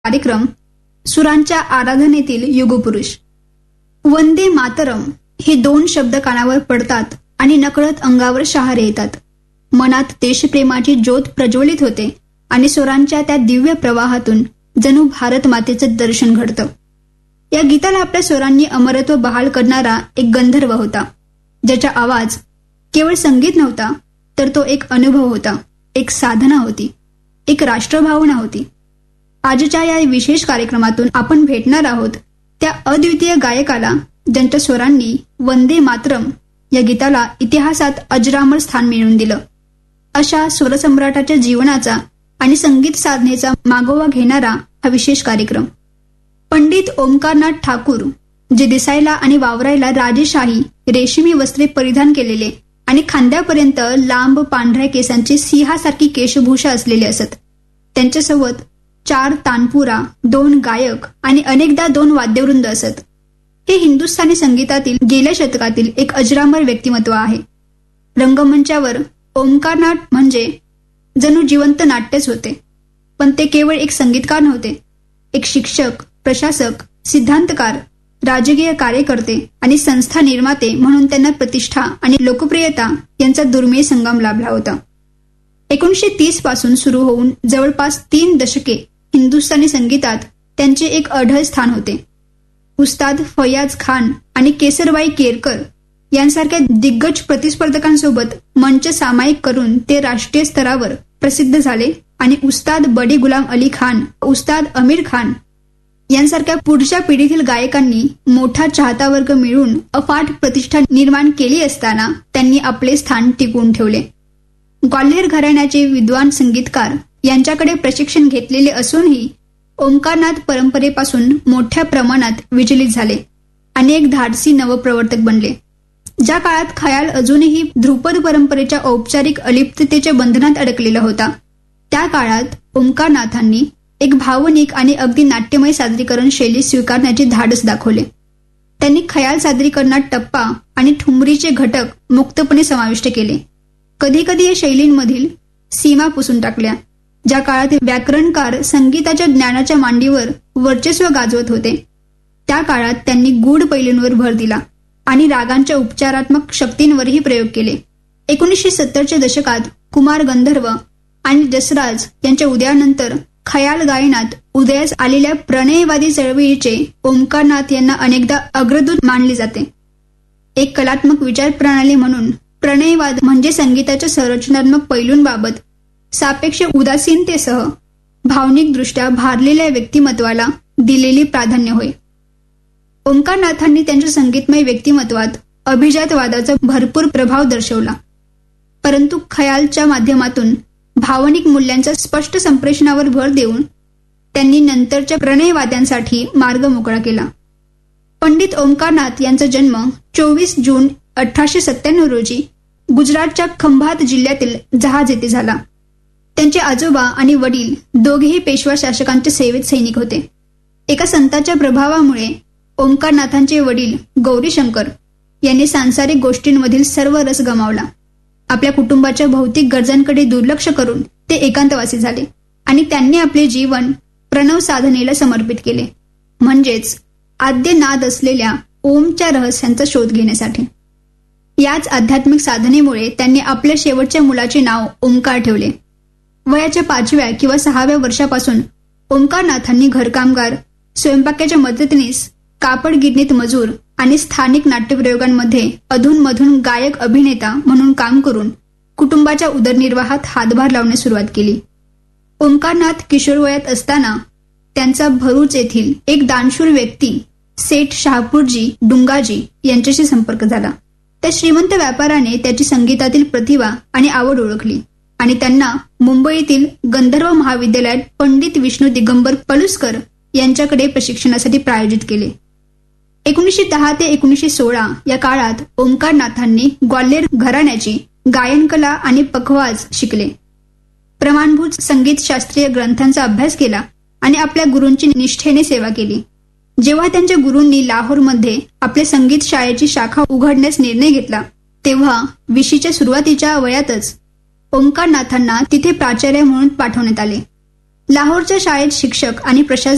कार्यक्रम सुरांच्या आराधनेतील युगपुरुष. वंदे मातरम हे दोन शब्द कानावर पडतात आणि नकळत अंगावर शहारे येतात. मनात देशप्रेमाची ज्योत प्रज्वलित होते आणि सुरांच्या त्या दिव्य प्रवाहातून जणू भारत मातेचं दर्शन घडतं. या गीताला आपल्या स्वरांनी अमरत्व बहाल करणारा एक गंधर्व होता, ज्याचा आवाज केवळ संगीत नव्हता, तर तो एक अनुभव होता, एक साधना होती, एक राष्ट्रभावना होती. आजच्या या विशेष कार्यक्रमातून आपण भेटणार आहोत त्या अद्वितीय गायकाला, ज्यांच्या स्वरांनी वंदे मातरम या गीताला इतिहासात अजरामर स्थान मिळवून दिलं. अशा स्वरसम्राटाच्या जीवनाचा आणि संगीत साधनेचा मागोवा घेणारा हा विशेष कार्यक्रम. पंडित ओमकारनाथ ठाकूर, जे दिसायला आणि वावरायला राजेशाही रेशमी वस्त्रे परिधान केलेले आणि खांद्यापर्यंत लांब पांढऱ्या केसांची सिंहासारखी केशभूषा असलेले असत. त्यांच्यासोबत 4 तानपुरा, 2 गायक आणि अनेकदा 2 वाद्यवृंद असत. हे हिंदुस्थानी संगीतातील गेल्या शतकातील एक अजरामर व्यक्तिमत्व आहे. रंगमंचावर ओमकारनाथ म्हणजे जणू जिवंत नाट्यच होते. पण ते केवळ एक संगीतकार नव्हते. एक शिक्षक, प्रशासक, सिद्धांतकार, राजकीय कार्यकर्ते आणि संस्था निर्माते म्हणून त्यांना प्रतिष्ठा आणि लोकप्रियता यांचा दुर्मिळ संगम लाभला होता. 1930 पासून सुरू होऊन जवळपास 3 दशके हिंदुस्थानी संगीतात त्यांचे एक अढळ स्थान होते. उस्ताद फयाज खान आणि केसरबाई केरकर यांसारख्या दिग्गज प्रतिस्पर्धकांसोबत मंच सामायिक करून ते राष्ट्रीय स्तरावर प्रसिद्ध झाले आणि उस्ताद बडी गुलाम अली खान, उस्ताद आमिर खान यांसारख्या पुढच्या पिढीतील गायकांनी मोठा चाहता वर्ग मिळून अफाट प्रतिष्ठा निर्माण केली असताना त्यांनी आपले स्थान टिकवून ठेवले. ग्वाल्हेर घराण्याचे विद्वान संगीतकार यांच्याकडे प्रशिक्षण घेतलेले असूनही ओमकारनाथ परंपरेपासून मोठ्या प्रमाणात विचलित झाले. अनेक धाडसी नवप्रवर्तक बनले. ज्या काळात खयाल अजूनही ध्रुपद परंपरेच्या औपचारिक अलिप्ततेच्या बंधनात अडकलेला होता, त्या काळात ओमकारनाथांनी एक भावनिक आणि अगदी नाट्यमय सादरीकरण शैली स्वीकारण्याचे धाडस दाखवले. त्यांनी खयाल सादरीकरणात टप्पा आणि ठुमरीचे घटक मुक्तपणे समाविष्ट केले. कधी कधी या शैलींमधील सीमा पुसून टाकल्या. ज्या काळात व्याकरणकार संगीताच्या ज्ञानाच्या मांडीवर वर्चस्व गाजवत होते, त्या काळात त्यांनी गूढ पैलूंवर भर दिला आणि रागांच्या उपचारात्मक शक्तींवरही प्रयोग केले. 1970च्या दशकात कुमार गंधर्व आणि जसराज यांच्या उदयानंतर खयाल गायनात उदयास आलेल्या प्रणयवादी चळवळीचे ओमकारनाथ यांना अनेकदा अग्रदूत मानले जाते. एक कलात्मक विचार प्रणाली म्हणून प्रणयवाद म्हणजे संगीताच्या संरचनात्मक पैलूंबाबत सापेक्ष उदासीनतेसह भावनिकदृष्ट्या भारलेल्या व्यक्तिमत्वाला दिलेली प्राधान्य होय. ओमकारनाथांनी त्यांच्या संगीतमय व्यक्तिमत्वात अभिजातवादाचा भरपूर प्रभाव दर्शवला, परंतु खयालच्या माध्यमातून भावनिक मूल्यांच्या स्पष्ट संप्रेषणावर भर देऊन त्यांनी नंतरच्या प्रणयवाद्यांसाठी मार्ग मोकळा केला. पंडित ओमकारनाथ यांचा जन्म 24 जून 1897 रोजी गुजरातच्या खंभात जिल्ह्यातील जहाज येथे झाला. त्यांचे आजोबा आणि वडील दोघेही पेशवा शासकांच्या सेवेत सैनिक होते. एका संतांच्या प्रभावामुळे ओमकारनाथांचे वडील गौरीशंकर यांनी सांसारिक गोष्टींमधील सर्व रस गमावला. आपल्या कुटुंबाच्या भौतिक गरजांकडे दुर्लक्ष करून ते एकांतवासी झाले आणि त्यांनी आपले जीवन प्रणव साधनेला समर्पित केले, म्हणजेच आद्य नाद असलेल्या ओमच्या रहस्यांचा शोध घेण्यासाठी. याच आध्यात्मिक साधनेमुळे त्यांनी आपल्या शेवटच्या मुलाचे नाव ओमकार ठेवले. वयाच्या 5व्या किंवा 6व्या वर्षापासून ओमकारनाथांनी घरकामगार, स्वयंपाकाच्या मदतीनीस, कापड गिरणीत मजूर आणि स्थानिक नाट्यप्रयोगांमध्ये अधूनमधून गायक अभिनेता म्हणून काम करून कुटुंबाच्या उदरनिर्वाहात हातभार लावण्यास सुरुवात केली. ओमकारनाथ किशोरवयात असताना त्यांचा भरूच येथील एक दानशूर व्यक्ती सेठ शहापूरजी डुंगाजी यांच्याशी संपर्क झाला. त्या श्रीमंत व्यापाराने त्याची संगीतातील प्रतिभा आणि आवड ओळखली आणि त्यांना मुंबईतील गंधर्व महाविद्यालयात पंडित विष्णू दिगंबर पलुसकर यांच्याकडे प्रशिक्षणासाठी प्रायोजित केले. 1910 ते 1916 या काळात ओमकारनाथांनी ग्वाल्हेर घराण्याची गायनकला आणि पखवाज शिकले. प्रमाणभूत संगीत शास्त्रीय ग्रंथांचा अभ्यास केला आणि आपल्या गुरूंची निष्ठेने सेवा केली. जेव्हा त्यांच्या गुरूंनी लाहोरमध्ये आपल्या संगीत शाळेची शाखा उघडण्यास निर्णय घेतला, तेव्हा विशीच्या सुरुवातीच्या वयातच ओमकारनाथांना तिथे प्राचार्य म्हणून पाठवण्यात आले. लाहोरच्या शाळेत शिक्षक आणि प्रशासक